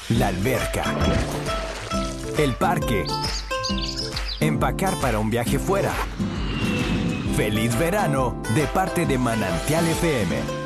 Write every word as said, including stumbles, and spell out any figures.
la alberca, el parque, empacar para un viaje fuera. ¡Feliz verano de parte de Manantial F M!